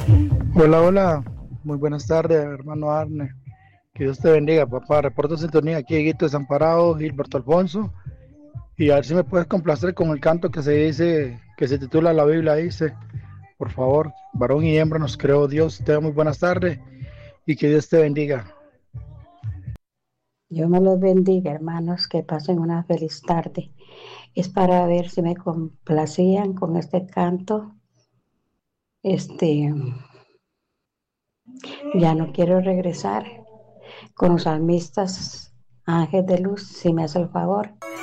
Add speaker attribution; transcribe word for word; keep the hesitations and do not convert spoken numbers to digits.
Speaker 1: Hola, hola, muy buenas tardes, hermano Arne. Que Dios te bendiga, papá. Reporto sintonía aquí, Guito Desamparado, Gilberto Alfonso. Y a ver si me puedes complacer con el canto que se dice, que se titula La Biblia dice, por favor, varón y hembra nos creó Dios. Te doy muy buenas tardes y que Dios te bendiga.
Speaker 2: Dios me los bendiga, hermanos, que pasen una feliz tarde. Es para ver si me complacían con este canto. Este, ya no quiero regresar con los salmistas Ángel de Luz, si me hace el favor.